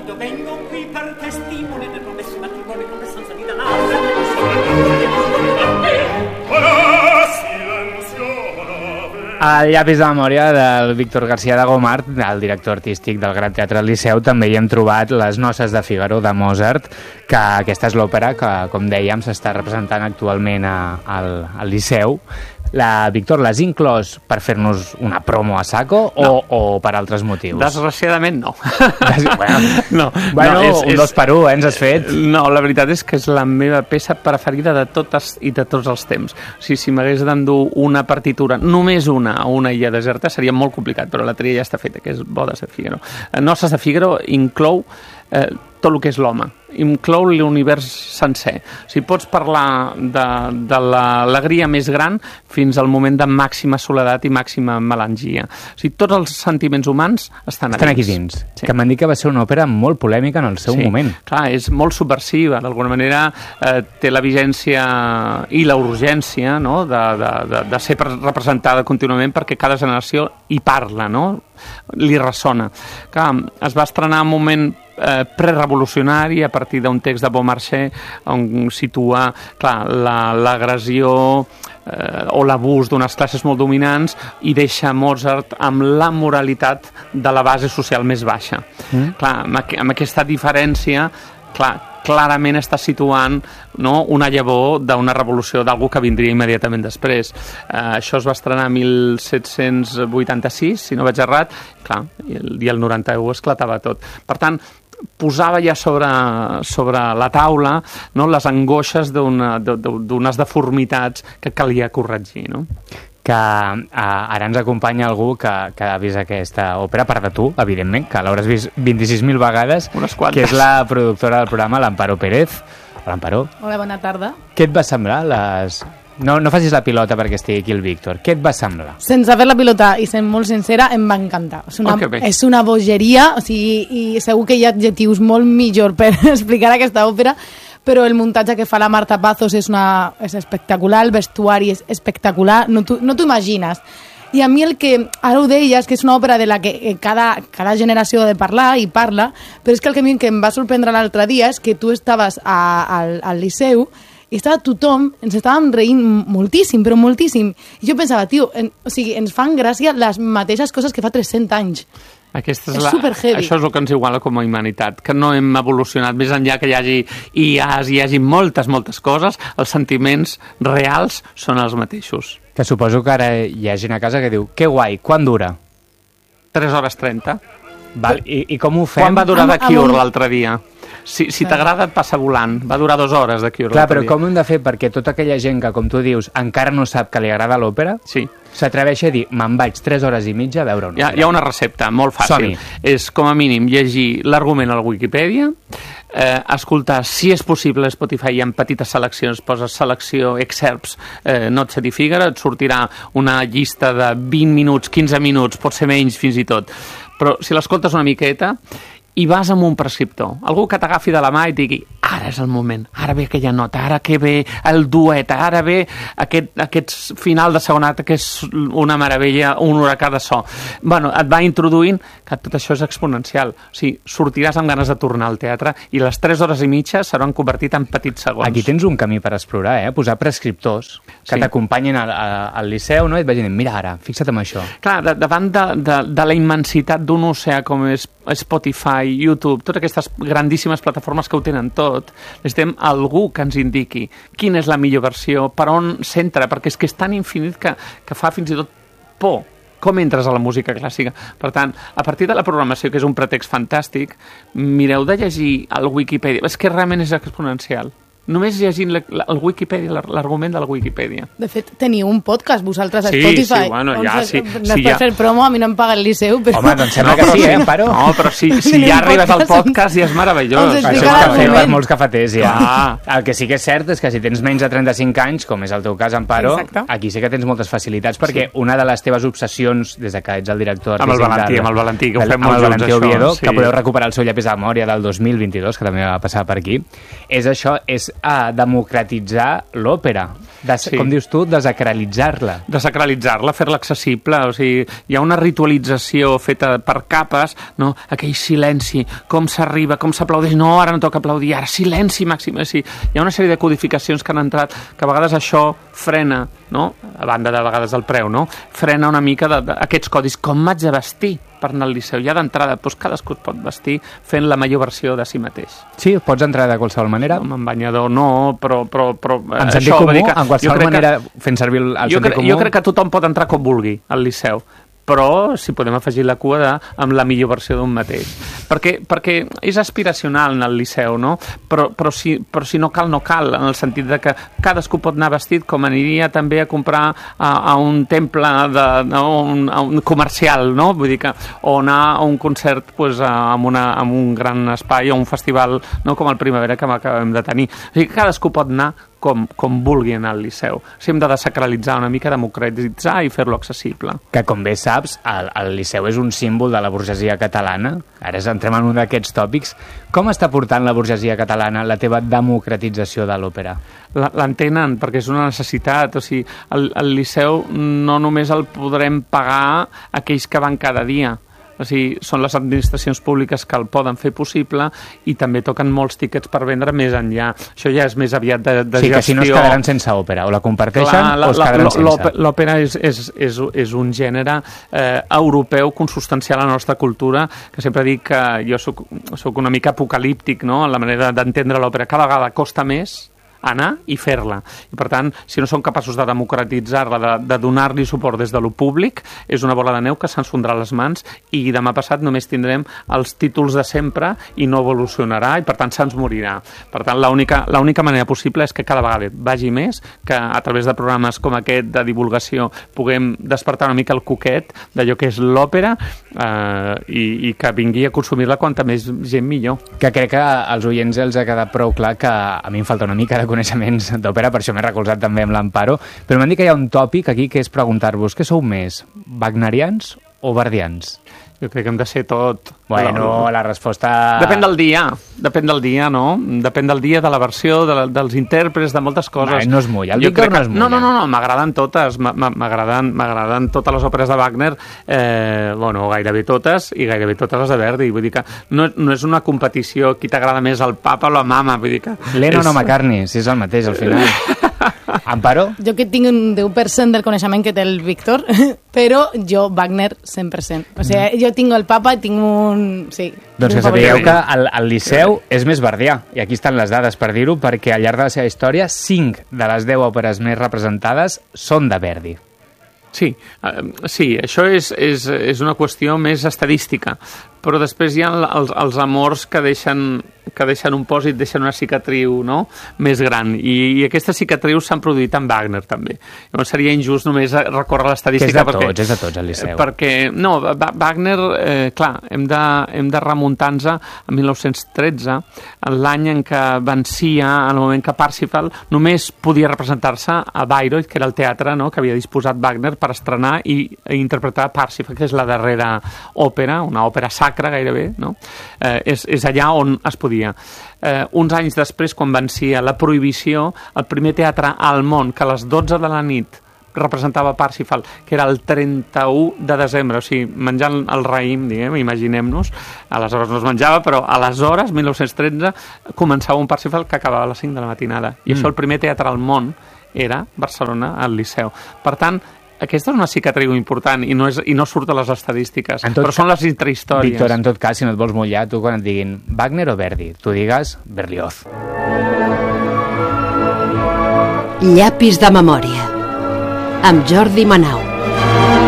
Io vengo qui per testimone del promesso matrimonio con Bessanza di Danaro. Al llapis de memòria del Víctor García de Gomart, el director artístic del Gran Teatre del Liceu, també hi hem trobat Les noces de Fígaro, de Mozart, que aquesta és l'òpera que, com dèiem, s'està representant actualment al Liceu. Víctor, l'has inclòs per fer-nos una promo a saco o per altres motius? Desgraciadament no. Bueno, un 2 per 1, ens has fet? No, la veritat és que és la meva peça preferida de totes i de tots els temps. O sigui, si m'hagués d'endur una partitura, només una, a una illa deserta, seria molt complicat, però la tria ja està feta, que és Bodes de Fígaro. Noces de Fígaro inclou tot el que és l'home, inclou l'univers sencer. O sigui, pots parlar de l'alegria més gran fins al moment de màxima soledat i màxima melangia. O sigui, tots els sentiments humans estan aquí dins. Sí. Que m'han dit que va ser una òpera molt polèmica en el seu moment. Clar, és molt subversiva, d'alguna manera té la vigència i la urgència, no?, de ser representada contínuament perquè cada generació hi parla, no?, li ressona. Clar, es va estrenar un moment prerevolucionari a partir d'un text de Beaumarchais on situa, clar, l'agressió o l'abús d'unes classes molt dominants i deixa Mozart amb la moralitat de la base social més baixa. Clar, amb aquesta diferència, clarament està situant, no, una llavor d'una revolució d'algú que vindria immediatament després. Això es va estrenar a 1786, si no vaig errat, clar, i el 91 esclatava tot. Per tant, posava ja sobre la taula, no, les angoixes d'unes deformitats que calia corregir, no? Que ara ens acompanya algú que ha vist aquesta òpera, a part de tu, evidentment, que l'hauràs vist 26.000 vegades, que és la productora del programa, l'Amparo Pérez. Hola, Amparo. Hola, bona tarda. Què et va semblar No facis la pilota perquè estigui aquí el Víctor. Què et va semblar? Sense fer la pilota i sent molt sincera, em va encantar. És una bogeria, o sigui, i segur que hi ha adjectius molt millor per explicar aquesta òpera, però el muntatge que fa la Marta Pazos és espectacular, el vestuari és espectacular, no t'ho imagines. I a mi el que, ara ho deies, que és una òpera de la que cada generació ha de parlar i parla, però és que el que em va sorprendre l'altre dia és que tu estaves al Liceu i estava tothom, ens estàvem reint moltíssim, però moltíssim. I jo pensava, tio, o sigui, ens fan gràcia les mateixes coses que fa 300 anys. És superheavy. Això és el que ens iguala com a humanitat, que no hem evolucionat més enllà que hi hagi moltes coses, els sentiments reals són els mateixos. Que suposo que ara hi ha gent a casa que diu, que guai, quan dura? 3 hores 30. Val, i com ho fem? Quan va durar de Cure l'altre dia? Si t'agrada et passa volant, va durar 2 hores de Cure. Clar, però com ho hem de fer perquè tota aquella gent que, com tu dius, encara no sap que li agrada l'òpera, s'atreveix a dir, me'n vaig 3 hores i mitja a veure una òpera? Hi ha una recepta molt fàcil. És, com a mínim, llegir l'argument a la Wikipedia, escoltar, si és possible, a Spotify hi ha petites seleccions, poses selecció, excerpts, Noche di Fígaro, et sortirà una llista de 20 minuts, 15 minuts, pot ser menys fins i tot. Però si l'escoltes una miqueta i vas amb un prescriptor, algú que t'agafi de la mà i et digui, ara és el moment, ara ve aquella nota, ara que ve el duet, ara ve aquest final de segona acte que és una meravella, un huracà de so. Bueno, et va introduint que tot això és exponencial. O sigui, sortiràs amb ganes de tornar al teatre i les 3 hores i mitja s'hauran convertit en petits segons. Aquí tens un camí per explorar, posar prescriptors que t'acompanyin al Liceu, no? I et vagin dient, mira ara, fixa't en això. Clar, davant de la immensitat d'un oceà com és Spotify, YouTube, totes aquestes grandíssimes plataformes que ho tenen tot, necessitem algú que ens indiqui quina és la millor versió, per on s'entra, perquè és que és tan infinit que fa fins i tot por com entres a la música clàssica. Per tant, a partir de la programació, que és un pretext fantàstic, mireu de llegir el Wikipedia. És que realment és exponencial. Només llegint el Wikipedia, l'argument de la Wikipedia. De fet, teniu un podcast, vosaltres, a Spotify. Sí, bueno, ja, sí. No és per fer promo, a mi no em paga el Liceu, però... Home, doncs sembla que sí, Amparo? No, però si ja arribes al podcast ja és meravellós. Això és cafè per molts cafeters, ja. El que sí que és cert és que si tens menys de 35 anys, com és el teu cas, Amparo, aquí sí que tens moltes facilitats, perquè una de les teves obsessions, des que ets el director... Amb el Valentí, que ho fem molt junts, Oviedo, que podeu recuperar el seu llapis de memòria del 2022, que també va passar per aquí, és això, és democratitzar l'òpera. Com dius tu, desacralitzar-la. Desacralitzar-la, fer-la accessible. O sigui, hi ha una ritualització feta per capes, no? Aquell silenci, com s'arriba, com s'aplaudeix, no, ara no toca aplaudir, ara silenci màxim. Sí. Hi ha una sèrie de codificacions que han entrat, que a vegades això frena, no? A banda de vegades del preu, no? Frena una mica aquests codis. Com m'haig de vestir per anar al Liceu? Ja d'entrada, doncs cadascú es pot vestir fent la millor versió de si mateix. Sí, pots entrar de qualsevol manera? Amb banyador no, però en sentit comú, en qualsevol manera, fent servir el sentit comú? Jo crec que tothom pot entrar com vulgui al Liceu, però si podem afegir la cua amb la millor versió d'un mateix. Perquè és aspiracional anar al Liceu, no? Però si no cal, no cal, en el sentit de que cadascú pot anar vestit com aniria també a comprar a un temple, a un comercial, no? Vull dir que, o anar a un concert amb un gran espai o un festival, no? Com el Primavera que acabem de tenir. O sigui, cadascú pot anar com vulgui anar al Liceu. O sigui, hem de desacralitzar una mica, democratitzar i fer-lo accessible. Que, com bé saps, el Liceu és un símbol de la burgesia catalana. Ara entrem en un d'aquests tòpics. Com està portant la burgesia catalana la teva democratització de l'òpera? L'entenen, perquè és una necessitat. O sigui, el Liceu no només el podrem pagar aquells que van cada dia. O sigui, són les administracions públiques que el poden fer possible i també toquen molts tíquets per vendre més enllà. Això ja és més aviat de gestió. Sí, que si no es quedaran sense òpera, o la comparteixen o es quedaran sense. L'òpera és un gènere europeu consustancial a la nostra cultura, que sempre dic que jo soc una mica apocalíptic, no?, en la manera d'entendre l'òpera. Cada vegada costa més anar i fer-la. I, per tant, si no som capaços de democratitzar-la, de donar-li suport des de lo públic, és una bola de neu que se'ns fondrà a les mans i demà passat només tindrem els títols de sempre i no evolucionarà i, per tant, se'ns morirà. Per tant, l'única manera possible és que cada vegada vagi més, que a través de programes com aquest de divulgació puguem despertar una mica el coquet d'allò que és l'òpera i que vingui a consumir-la quanta més gent millor. Que crec que als oients els ha quedat prou clar que a mi em falta una mica de coneixements d'òpera, per això m'he recolzat també amb l'Amparo, però m'han dit que hi ha un tòpic aquí que és preguntar-vos, què sou més, wagnerians o verdians? Jo crec que hem de ser tot. Bueno, la resposta... Depèn del dia, no? Depèn del dia, de la versió, dels intèrprets, de moltes coses. No es mulla, el Víctor no es mulla. No, m'agraden totes, m'agraden totes les òperes de Wagner, gairebé totes, i gairebé totes les de Verdi. Vull dir que no és una competició qui t'agrada més, el papa o la mama, vull dir que... Lennon o McCartney, si és el mateix al final. Amparo? Jo que tinc un 10% del coneixement que té el Víctor, però jo Wagner 100%. O sigui, jo tinc el papa i tinc un... Sí, doncs que sapigueu que el Liceu és més verdià, i aquí estan les dades per dir-ho, perquè al llarg de la seva història 5 de les 10 òperes més representades són de Verdi. Sí, això és una qüestió més estadística, però després hi ha els amors que deixen un pòsit, deixen una cicatriu, no?, més gran, i aquestes cicatrius s'han produït en Wagner també. Llavors seria injust només recórrer a l'estadística, que és de tots el Liceu. Perquè, no, Wagner, clar, hem de remuntar-nos a 1913, l'any en què vencia, en el moment que Parsifal només podia representar-se a Bayreuth, que era el teatre, no?, que havia disposat Wagner per estrenar i interpretar Parsifal, que és la darrera òpera, una òpera sacra gairebé, no? És allà on es podia. Uns anys després, quan vencia la prohibició, el primer teatre al món que a les 12 de la nit representava Parsifal, que era el 31 de desembre, o sigui, menjant el raïm, diguem, imaginem-nos, aleshores no es menjava, però aleshores, 1913, començava un Parsifal que acabava a les 5 de la matinada. I això, el primer teatre al món, era Barcelona, al Liceu. Per tant, aquesta és una cicatriu important i no surt a les estadístiques, però són les intrahistòries. Víctor, en tot cas, si no et vols mullar, tu quan et diguin Wagner o Verdi, tu digues Berlioz. Llapis de memòria, amb Jordi Manau.